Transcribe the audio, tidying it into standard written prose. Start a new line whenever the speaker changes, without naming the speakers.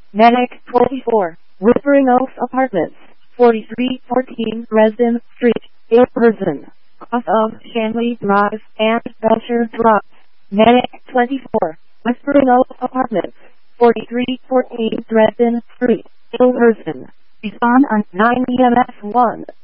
Medic 24, Whispering Oaks Apartments, 4314 Resden Street, Ilverston, off of Shanley Drive and Belcher Drive. Medic 24, Whispering Oaks Apartments, 4314 Dresden Street, Ilverston. Respond on 9 EMS 1.